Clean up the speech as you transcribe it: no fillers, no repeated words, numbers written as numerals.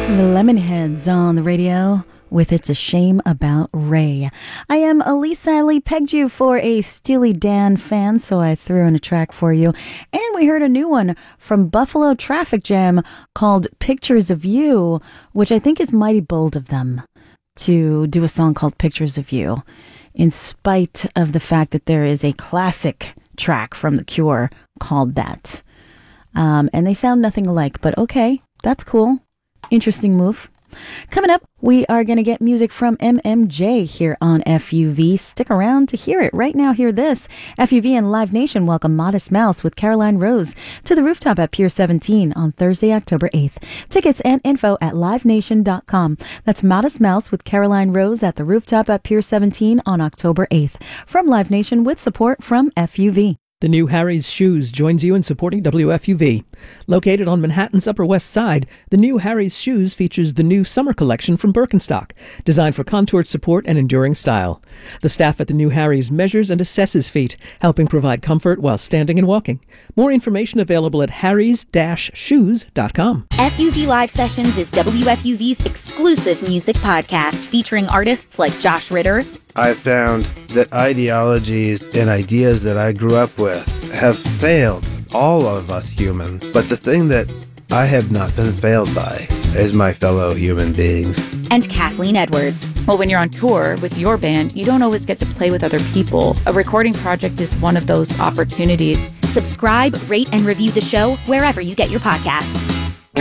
The Lemonheads on the radio with It's a Shame About Ray. I am Elise. I pegged you for a Steely Dan fan, so I threw in a track for you. And we heard a new one from Buffalo Traffic Jam called Pictures of You, which I think is mighty bold of them to do a song called Pictures of You, in spite of the fact that there is a classic track from The Cure called that. And they sound nothing alike, but okay, that's cool. Interesting move. Coming up, we are going to get music from MMJ here on FUV. Stick around to hear it. Right now, hear this. FUV and Live Nation welcome Modest Mouse with Caroline Rose to the rooftop at Pier 17 on Thursday, October 8th. Tickets and info at livenation.com. That's Modest Mouse with Caroline Rose at the rooftop at Pier 17 on October 8th. From Live Nation with support from FUV. The new Harry's Shoes joins you in supporting WFUV. Located on Manhattan's Upper West Side, the new Harry's Shoes features the new summer collection from Birkenstock, designed for contoured support and enduring style. The staff at the new Harry's measures and assesses feet, helping provide comfort while standing and walking. More information available at harrys-shoes.com. FUV Live Sessions is WFUV's exclusive music podcast featuring artists like Josh Ritter. I've found that ideologies and ideas that I grew up with have failed all of us humans. But the thing that I have not been failed by is my fellow human beings. And Kathleen Edwards. Well, when you're on tour with your band, you don't always get to play with other people. A recording project is one of those opportunities. Subscribe, rate, and review the show wherever you get your podcasts.